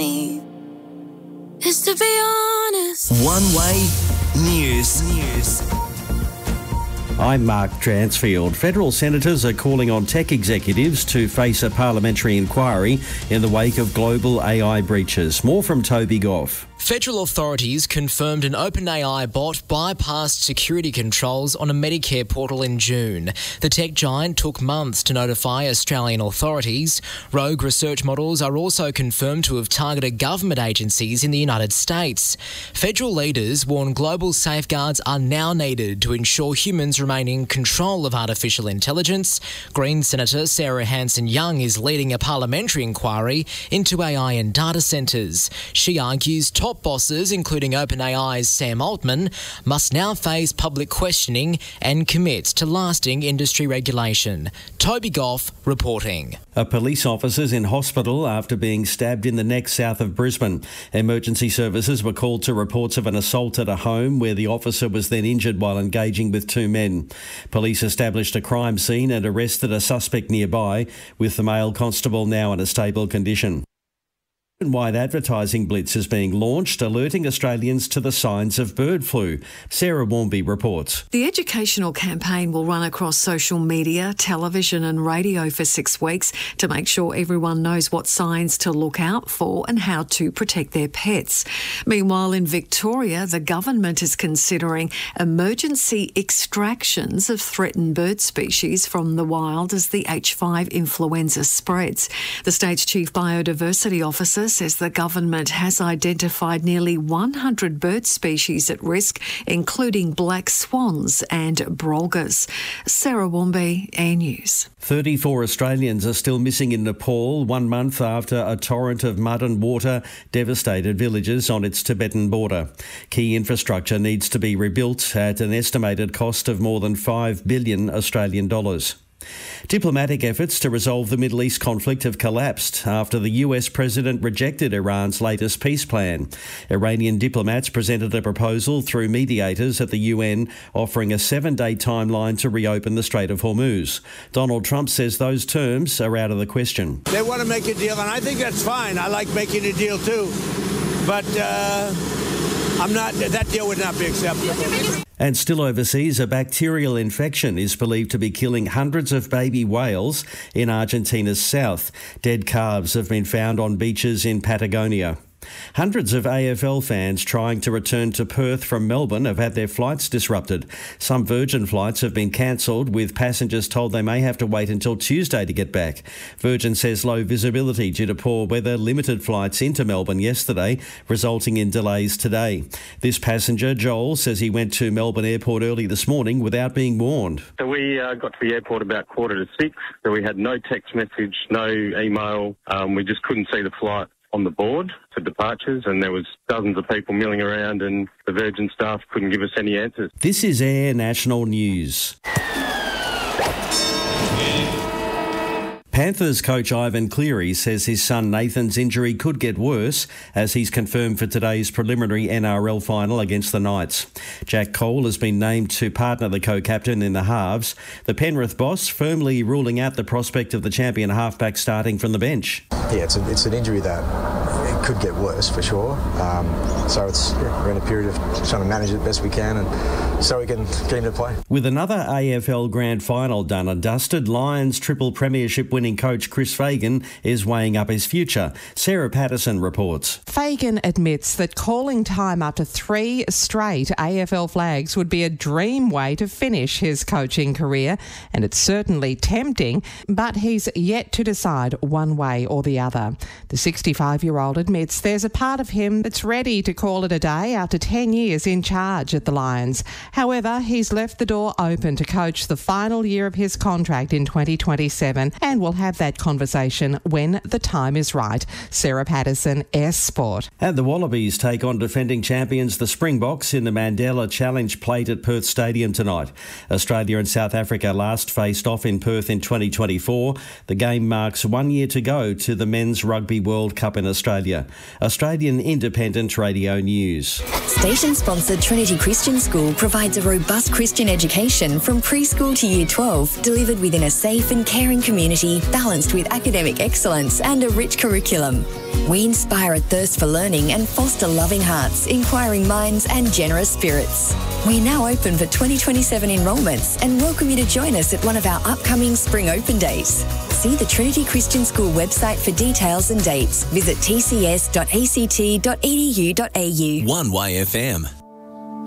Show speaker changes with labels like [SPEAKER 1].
[SPEAKER 1] me is to be honest.
[SPEAKER 2] One Way News.
[SPEAKER 3] I'm Mark Dransfield. Federal senators are calling on tech executives to face a parliamentary inquiry in the wake of global AI breaches. More from Toby Goff.
[SPEAKER 4] Federal authorities confirmed an OpenAI bot bypassed security controls on a Medicare portal in June. The tech giant took months to notify Australian authorities. Rogue research models are also confirmed to have targeted government agencies in the United States. Federal leaders warn global safeguards are now needed to ensure humans remain in control of artificial intelligence. Green Senator Sarah Hanson-Young is leading a parliamentary inquiry into AI and data centres. She argues top bosses, including OpenAI's Sam Altman, must now face public questioning and commit to lasting industry regulation. Toby Goff reporting.
[SPEAKER 3] A police officer's in hospital after being stabbed in the neck south of Brisbane. Emergency services were called to reports of an assault at a home where the officer was then injured while engaging with two men. Police established a crime scene and arrested a suspect nearby, with the male constable now in a stable condition. A wide advertising blitz is being launched, alerting Australians to the signs of bird flu. Sarah Warmby reports.
[SPEAKER 5] The educational campaign will run across social media, television and radio for 6 weeks to make sure everyone knows what signs to look out for and how to protect their pets. Meanwhile, in Victoria, the government is considering emergency extractions of threatened bird species from the wild as the H5 influenza spreads. The state's Chief Biodiversity Officer says the government has identified nearly 100 bird species at risk, including black swans and brolgas. Sarah Warmby, Air News.
[SPEAKER 3] 34 Australians are still missing in Nepal 1 month after a torrent of mud and water devastated villages on its Tibetan border. Key infrastructure needs to be rebuilt at an estimated cost of more than $5 billion Australian dollars. Diplomatic efforts to resolve the Middle East conflict have collapsed after the US president rejected Iran's latest peace plan. Iranian diplomats presented a proposal through mediators at the UN offering a 7-day timeline to reopen the Strait of Hormuz. Donald Trump says those terms are out of the question.
[SPEAKER 6] They want to make a deal, and I think that's fine. I like making a deal too. But that deal would not be acceptable.
[SPEAKER 3] And still overseas, a bacterial infection is believed to be killing hundreds of baby whales in Argentina's south. Dead calves have been found on beaches in Patagonia. Hundreds of AFL fans trying to return to Perth from Melbourne have had their flights disrupted. Some Virgin flights have been cancelled, with passengers told they may have to wait until Tuesday to get back. Virgin says low visibility due to poor weather limited flights into Melbourne yesterday, resulting in delays today. This passenger, Joel, says he went to Melbourne Airport early this morning without being warned.
[SPEAKER 7] So we got to the airport about 5:45, so we had no text message, no email. We just couldn't see the flight on the board for departures, and there was dozens of people milling around, and the Virgin staff couldn't give us any answers.
[SPEAKER 3] This is Air National News. Panthers coach Ivan Cleary says his son Nathan's injury could get worse as he's confirmed for today's preliminary NRL final against the Knights. Jack Cole has been named to partner the co-captain in the halves. The Penrith boss firmly ruling out the prospect of the champion halfback starting from the bench.
[SPEAKER 8] Yeah, it's an injury that it could get worse for sure. So we're in a period of trying to manage it best we can and so we can get him to play.
[SPEAKER 3] With another AFL Grand Final done and dusted, Lions triple premiership winning coach Chris Fagan is weighing up his future. Sarah Patterson reports.
[SPEAKER 9] Fagan admits that calling time after 3 straight AFL flags would be a dream way to finish his coaching career, and it's certainly tempting, but he's yet to decide one way or the other. The 65-year-old admits there's a part of him that's ready to call it a day after 10 years in charge at the Lions. However, he's left the door open to coach the final year of his contract in 2027 and will have that conversation when the time is right. Sarah Patterson, S Sport.
[SPEAKER 3] And the Wallabies take on defending champions the Springboks in the Mandela Challenge Plate at Perth Stadium tonight. Australia and South Africa last faced off in Perth in 2024. The game marks 1 year to go to the Men's Rugby World Cup in Australia. year. Australian Independent Radio News.
[SPEAKER 10] Station-sponsored Trinity Christian School provides a robust Christian education from preschool to year 12, delivered within a safe and caring community, balanced with academic excellence and a rich curriculum. We inspire a thirst for learning and foster loving hearts, inquiring minds and generous spirits. We're now open for 2027 enrolments and welcome you to join us at one of our upcoming Spring Open Days. See the Trinity Christian School website for details and dates. Visit tcs.act.edu.au.
[SPEAKER 2] 1YFM.